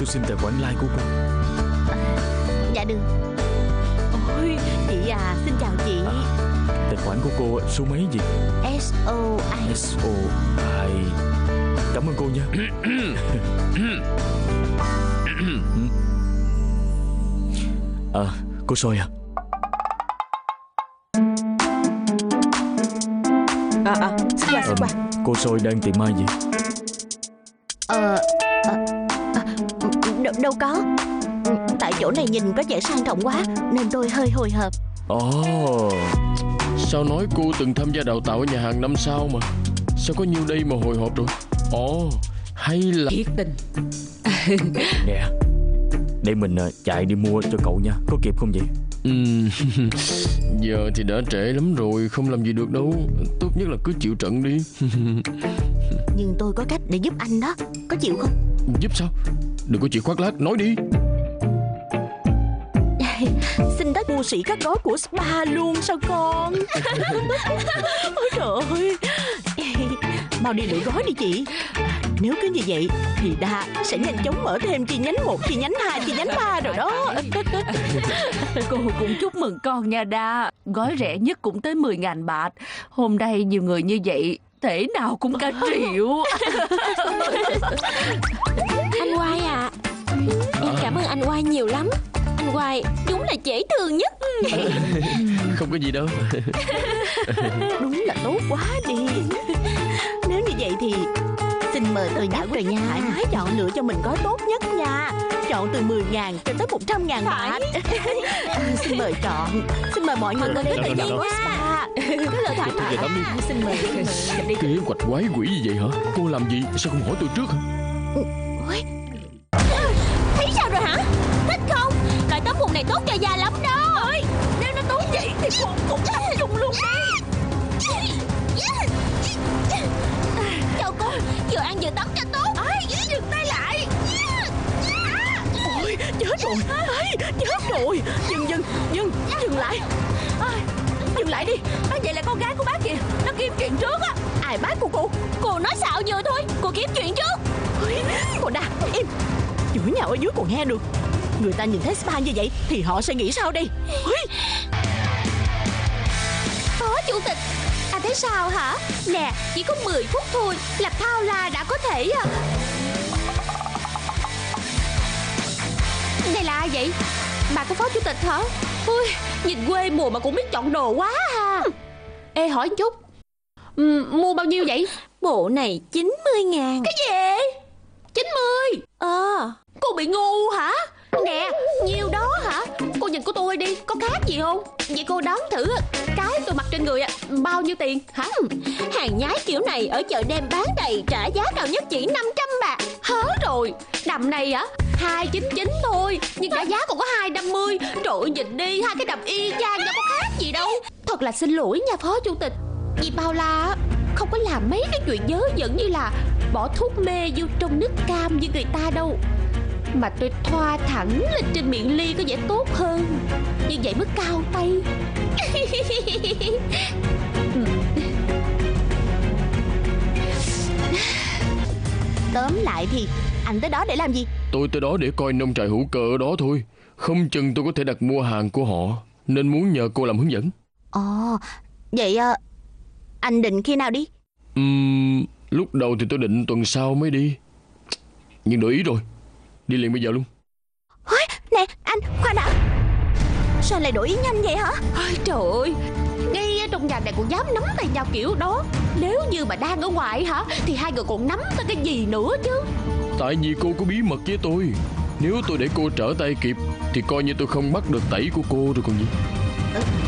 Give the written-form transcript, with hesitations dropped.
xin tài khoản like của cô. Dạ được. Ôi chị à, xin chào chị. Tài khoản của cô số mấy gì? SOI. SOI. Cảm ơn cô nha. Cô Soi à? Xin qua. Cô Soi đang tìm ai vậy? Đâu có. Tại chỗ này nhìn có vẻ sang trọng quá nên tôi hơi hồi hộp. Ồ, sao nói cô từng tham gia đào tạo ở nhà hàng 5 sao mà sao có nhiêu đây mà hồi hộp rồi? Ồ, hay là Thiệt tình. Nè, để mình chạy đi mua cho cậu nha. Có kịp không vậy? Giờ thì đã trễ lắm rồi, không làm gì được đâu. Tốt nhất là cứ chịu trận đi. Nhưng tôi có cách để giúp anh đó. Có chịu không? Giúp sao? Đừng có chịu khoác lác, nói đi. Xin đất mua sỉ các gói của spa luôn sao con? Ôi trời ơi. Mau đi lựa gói đi chị. Nếu cứ như vậy thì Đa sẽ nhanh chóng mở thêm chi nhánh 1, chi nhánh 2, chi nhánh 3 rồi đó. Cô cũng chúc mừng con nha Đa. Gói rẻ nhất cũng tới 10.000 baht. Hôm nay nhiều người như vậy, thể nào cũng cả triệu. Anh Oai à, em cảm ơn anh Oai nhiều lắm. Anh Oai đúng là dễ thương nhất. Không có gì đâu. Đúng là tốt quá đi. Nếu như vậy thì xin mời tôi nhã về nha. Thoải mái chọn lựa cho mình gói tốt nhất nha. Chọn từ 10.000 cho tới 100.000 baht. Xin mời chọn. Xin mời mọi người đến đây chọn gói spa. Cứ lời thoải mái. Xin mời. Kế hoạch quái quỷ gì vậy hả? Cô làm gì? Sao không hỏi tôi trước hả? Ôi, Thấy sao rồi hả? Thích không? Loại tóc bùn này tốt cho da lắm đó. Ơi, nếu nó tốt vậy thì cô cũng tập trung luôn đi. Chào cô, vừa ăn vừa tắm cho tốt. Dừng tay lại. ôi, chết rồi. Chết rồi. Dừng lại. Dừng lại đi. Vậy là con gái của bác kìa, nó kiếm chuyện trước á. Ai bác của cô? Cô nói xạo vừa thôi. Cô kiếm chuyện trước. Cô Đa, im. Chửi nhau ở dưới còn nghe được. Người ta nhìn thấy spa như vậy thì họ sẽ nghĩ sao đây? Phó chủ tịch, anh thấy sao hả? Nè, chỉ có 10 phút thôi là thao la đã có thể à. Đây là ai vậy? Bà của phó chủ tịch hả? Ui, nhìn quê mùa mà cũng biết chọn đồ quá ha. Ê, hỏi chút, mua bao nhiêu vậy? Bộ này 90.000. Cái gì? 90? Cô bị ngu hả? Nè, nhiêu đó hả? Cô nhìn của tôi đi, có khác gì không? Vậy cô đoán thử cái tôi mặc trên người bao nhiêu tiền hả? Hàng nhái kiểu này ở chợ đêm bán đầy, trả giá cao nhất chỉ 500 baht. Hớ rồi, đầm này 299 thôi, nhưng trả giá còn có 250. Trời ơi, nhìn đi, hai cái đầm y chang đâu có khác gì đâu. Thật là xin lỗi nha phó chủ tịch. Vì bao la không có làm mấy cái chuyện dớ dẫn như là bỏ thuốc mê vô trong nước cam như người ta đâu. Mà tôi thoa thẳng lên trên miệng ly có vẻ tốt hơn. Như vậy mới cao tay. Tóm lại thì anh tới đó để làm gì? Tôi tới đó để coi nông trại hữu cơ ở đó thôi. Không chừng tôi có thể đặt mua hàng của họ, nên muốn nhờ cô làm hướng dẫn. Vậy anh định khi nào đi? Lúc đầu thì tôi định tuần sau mới đi, nhưng đổi ý rồi. Đi liền bây giờ luôn. Nè anh, khoan đã. Sao lại đổi ý nhanh vậy hả? Ôi, trời ơi, ngay trong nhà này còn dám nắm tay nhau kiểu đó. Nếu như mà đang ở ngoài hả thì hai người còn nắm tới cái gì nữa chứ. Tại vì cô có bí mật với tôi. Nếu tôi để cô trở tay kịp thì coi như tôi không bắt được tẩy của cô rồi còn gì.